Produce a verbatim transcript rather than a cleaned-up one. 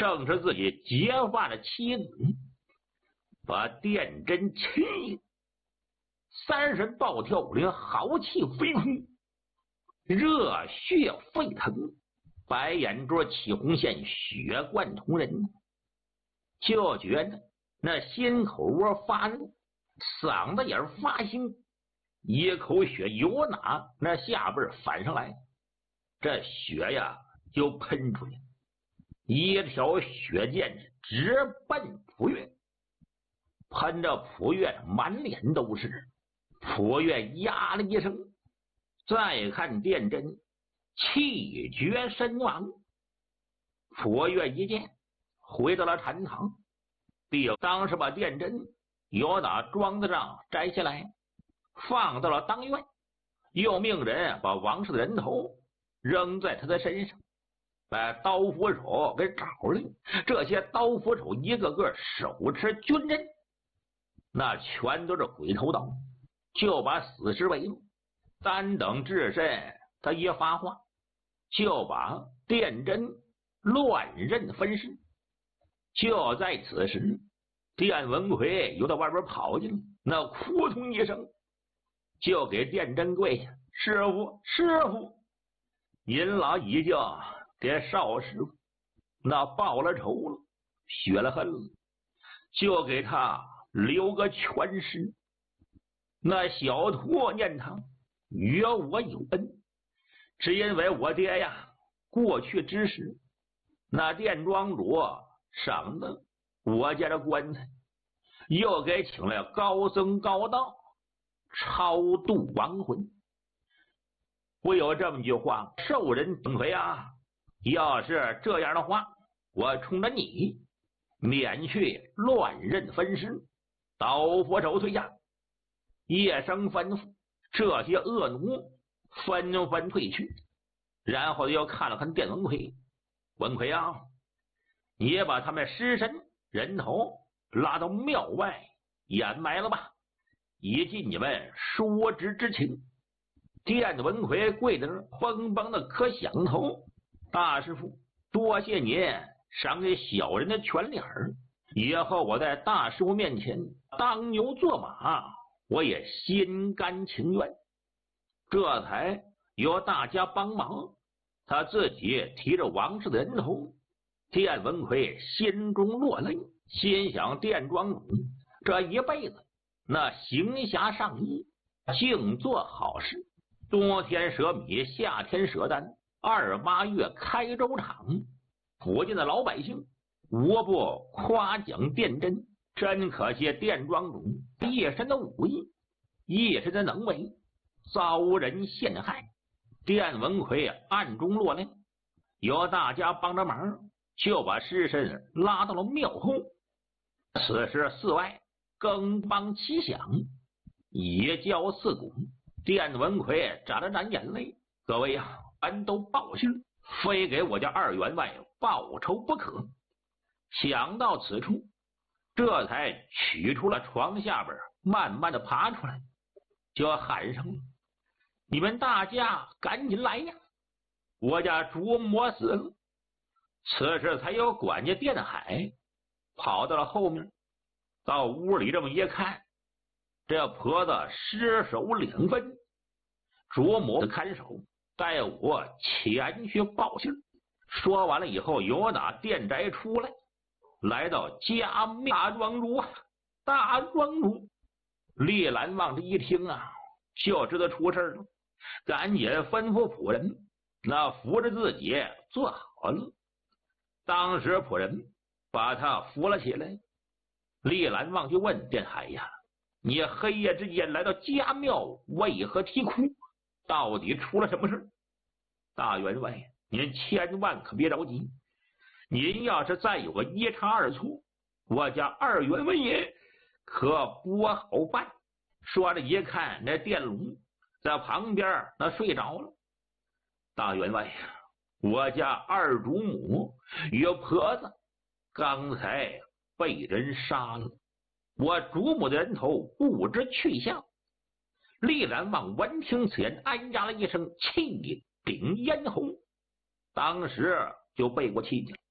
正是自己结发的妻子，把殿真气三神暴跳五灵，豪气飞空，热血沸腾，白眼珠起红线，血贯瞳仁，就觉得那心口窝发热，嗓子眼发腥，一口血由哪那下边反上来，这血呀就喷出来，一条血箭直奔普月，喷着普月满脸都是。普月呀了一声，再看殿真气绝身亡。普月一见，回到了禅堂，并当时把殿真由那桩子上摘下来，放到了当院，又命人把王氏的人头扔在他的身上，把刀斧手给找来。这些刀斧手一个个手持军刃，那全都是鬼头刀，就把死尸围住，单等至身。他一发话，就把殿真乱刃分尸。就在此时，殿文魁由到外边跑进来，那扑通一声就给殿真跪下：“师傅，师傅，您老已经给少师傅那报了仇了，雪了恨了，就给他留个全尸。那小徒念他与我有恩，只因为我爹呀过去之时，那殿庄主赏的我家的棺材，又给请了高僧高道超度亡魂。会有这么句话：受人本回啊，要是这样的话，我冲着你免去乱刃分尸，刀斧手退下。”叶生吩咐，这些恶奴纷纷退去，然后又看了看殿文魁：“文魁啊，你也把他们尸身人头拉到庙外掩埋了吧，以尽你们叔侄之情。”殿文魁跪在那儿嘣嘣的磕响头：“大师傅，多谢您赏给小人的全脸儿，以后我在大师傅面前当牛做马，我也心甘情愿。”这才由大家帮忙，他自己提着王氏的人头。殿文魁心中落泪，心想殿庄主这一辈子那行侠仗义，净做好事，冬天舍米，夏天舍丹，二八月开粥厂，附近的老百姓无不夸奖殿真。真可惜殿庄主一身的武艺，一身的能为，遭人陷害。殿文魁暗中落泪，由大家帮着忙，就把尸身拉到了庙后。此时寺外更梆齐响，野交四鼓。殿文魁眨了眨眼泪：“各位啊，俺都报信，非给我家二员外报仇不可。”想到此处，这才取出了床下边，慢慢的爬出来，就喊上了：“你们大家赶紧来呀！我家主母死了。”此时才有管家殿海跑到了后面，到屋里这么一看，这婆子尸首两分，主母的看守带我前去报信。说完了以后，由打殿宅出来，来到家庙。大庄主啊，大庄主！丽兰望着一听啊，就知道出事了，赶紧吩咐仆人那扶着自己坐好了。当时仆人把他扶了起来。丽兰望就问殿海呀：“你黑夜之间来到家庙，为何啼哭？到底出了什么事？”大员外，您千万可别着急，您要是再有个一差二错，我家二员外爷可不好办。说着一看，那殿龙在旁边那睡着了。大员外呀，我家二主母与婆子刚才被人杀了，我主母的人头不知去向。丽兰望闻听此言，哎呀了一声，气顶咽喉，当时就背过气去了。